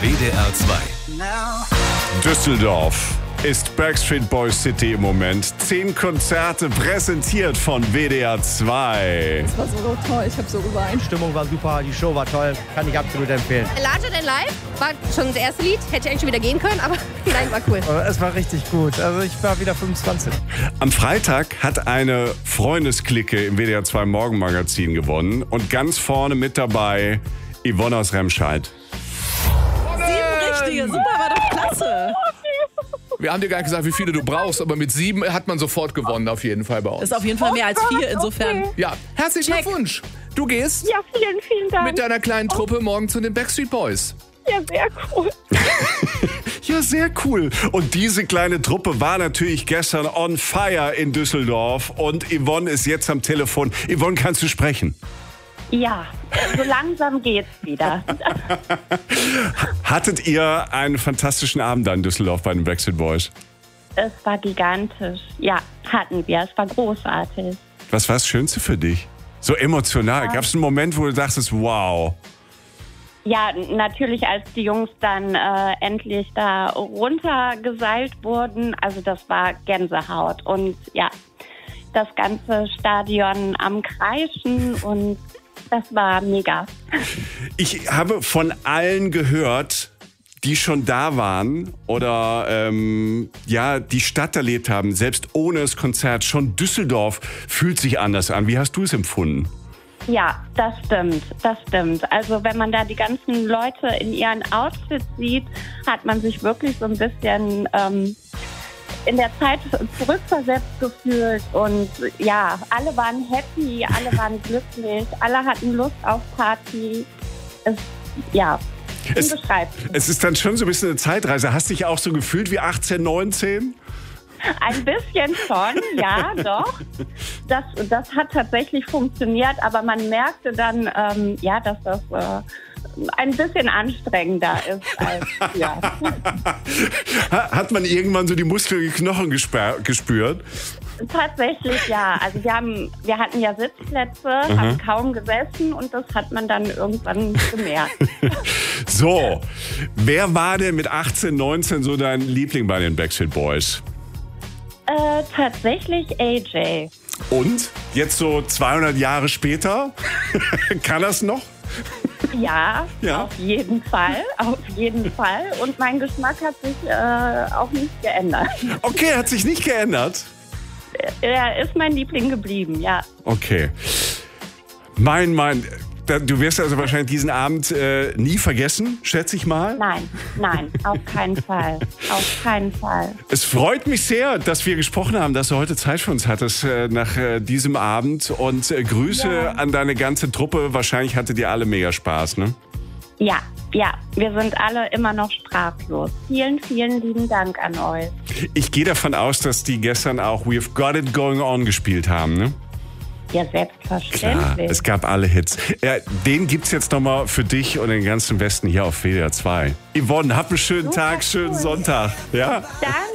WDR 2. Düsseldorf ist Backstreet Boys City im Moment. 10 Konzerte präsentiert von WDR 2. Das war so toll, ich habe so geweint. Die Stimmung war super, die Show war toll, kann ich absolut empfehlen. Larger Than Life war schon das erste Lied, hätte eigentlich schon wieder gehen können, aber nein, war cool. Es war richtig gut, also ich war wieder 25. Am Freitag hat eine Freundesklicke im WDR 2 Morgenmagazin gewonnen und ganz vorne mit dabei Yvonne aus Remscheid. 7 richtige, super, war doch klasse. Wir haben dir gar nicht gesagt, wie viele du brauchst, aber mit 7 hat man sofort gewonnen, auf jeden Fall bei uns. Das ist auf jeden Fall mehr als 4, insofern. Ja, herzlichen Glückwunsch. Du gehst Ja, vielen Dank. mit deiner kleinen Truppe morgen zu den Backstreet Boys. Ja, sehr cool. Ja, sehr cool. Und diese kleine Truppe war natürlich gestern on fire in Düsseldorf und Yvonne ist jetzt am Telefon. Yvonne, kannst du sprechen? Ja, so langsam geht's wieder. Hattet ihr einen fantastischen Abend da in Düsseldorf bei den Backstreet Boys? Es war gigantisch. Ja, hatten wir. Es war großartig. Was war das Schönste für dich? So emotional. Gab es einen Moment, wo du dachtest, wow. Ja, natürlich, als die Jungs dann endlich da runtergeseilt wurden. Also das war Gänsehaut. Und ja, das ganze Stadion am Kreischen und das war mega. Ich habe von allen gehört, die schon da waren oder die Stadt erlebt haben, selbst ohne das Konzert. Schon Düsseldorf fühlt sich anders an. Wie hast du es empfunden? Ja, das stimmt. Also wenn man da die ganzen Leute in ihren Outfits sieht, hat man sich wirklich so ein bisschen in der Zeit zurückversetzt gefühlt. Und ja, alle waren happy, alle waren glücklich, alle hatten Lust auf Party. Unbeschreiblich. Es ist dann schon so ein bisschen eine Zeitreise. Hast du dich auch so gefühlt wie 18, 19? Ein bisschen schon, ja, doch. Das hat tatsächlich funktioniert, aber man merkte dann, dass das ein bisschen anstrengender ist als früher. Hat man irgendwann so die Muskeln, die Knochen gespürt? Tatsächlich, ja. Also wir hatten ja Sitzplätze, haben kaum gesessen und das hat man dann irgendwann gemerkt. So, wer war denn mit 18, 19 so dein Liebling bei den Backstreet Boys? Tatsächlich AJ. Und? Jetzt so 200 Jahre später? Kann das noch? Ja, Ja. auf jeden Fall. Und mein Geschmack hat sich auch nicht geändert. Okay, hat sich nicht geändert. Er ist mein Liebling geblieben, ja. Okay. Du wirst also wahrscheinlich diesen Abend nie vergessen, schätze ich mal. Nein, auf keinen Fall. Auf keinen Fall. Es freut mich sehr, dass wir gesprochen haben, dass du heute Zeit für uns hattest nach diesem Abend. Und Grüße an deine ganze Truppe. Wahrscheinlich hattet ihr alle mega Spaß, ne? Ja, wir sind alle immer noch sprachlos. Vielen lieben Dank an euch. Ich gehe davon aus, dass die gestern auch We've Got It Going On gespielt haben, ne? Ja, Klar, selbstverständlich. es gab alle Hits. Ja, den gibt's jetzt nochmal für dich und den ganzen Westen hier auf WDR 2. Yvonne, hab einen schönen Tag, schönen Sonntag. Ja? Danke.